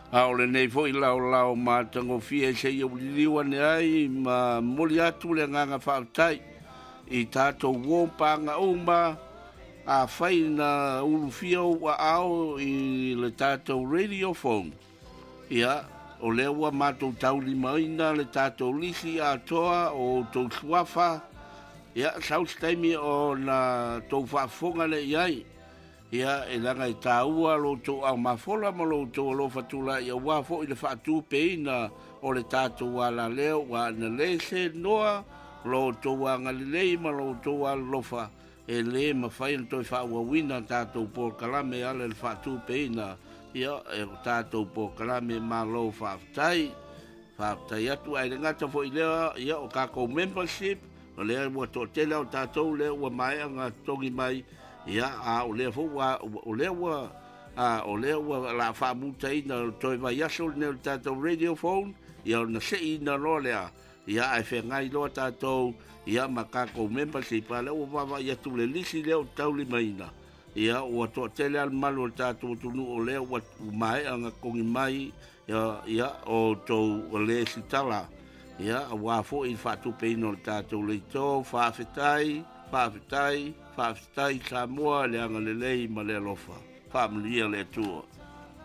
A o le nei fo i lau ma tango fia se i liwa ne ai ma moli atu le nganga whaatai i tātou wōpanga uma a whai na ulu fia ua ao i le tātou radio phone. Ia, o le ua mātou tauri maina le tātou lisi a toa o tau suafa. Ia, saus taimi o na tau whaafonga le iai. Ia, e langa i tāua lo tau au mafola ma lo tau alo fatula ia wafo i le whaatu peina o le tātou wala leo wa na lese noa lo tau a ngalilei ma lo tau a lofa. E le ma fai na toi whaua wina tātou po kalame ale le whaatu peina. Ia, e tātou po kalame ma lo whaafutai. Whaafutai atu ai le ngata fo i lea, ia o kako membership. O lea ua tō tele o tātou lea ua mai anga tongi mai. Ia, o lea fo o lea ua la whaamuta ina toi vai aso ne o tātou radio phone. Ia o na se ina lo lea. Ia, ai whengai loa tātou. Ia makako membership ale o wawa ia tu le lisi leo tauli maina. Ia o to tele al malu tātou tunu o leo o mai anga kongi mai ia o to o le sitala. Ia a wafo i whatu peino tātou le tō whawhetai Samoa le anga le lei ma le alofa. Whaamlia le tua.